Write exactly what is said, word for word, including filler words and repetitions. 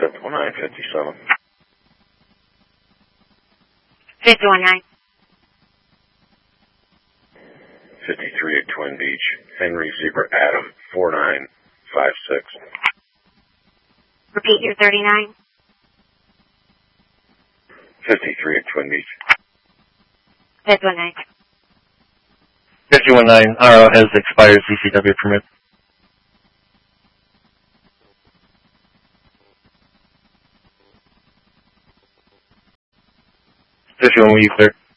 fifty-one nine fifty-seven. fifty-one nine. fifty-three at Twin Beach. Henry Zebra Adam, four nine five six. Repeat your thirty-nine. fifty-three at Twin Beach. fifty-one nine. fifty-one nine, R O has expired C C W permit. fifty-one, will you clear?